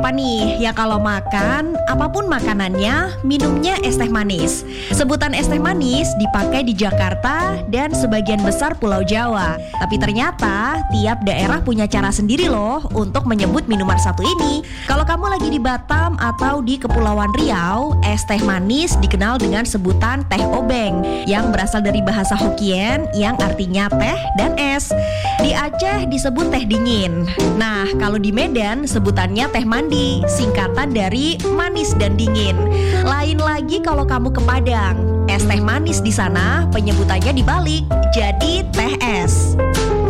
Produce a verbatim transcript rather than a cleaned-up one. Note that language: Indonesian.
Apa nih ya kalau makan, apapun makanannya, minumnya es teh manis. Sebutan es teh manis dipakai di Jakarta dan sebagian besar Pulau Jawa. Tapi ternyata tiap daerah punya cara sendiri loh untuk menyebut minuman satu ini. Kalau kamu lagi di Batam atau di Kepulauan Riau, es teh manis dikenal dengan sebutan teh obeng yang berasal dari bahasa Hokkien yang artinya teh dan es. Di Aceh disebut teh dingin. Nah, kalau di Medan sebutannya teh mandi, singkatan dari manis dan dingin. Lain lagi kalau kamu ke Padang, es teh manis di sana penyebutannya dibalik, jadi teh es.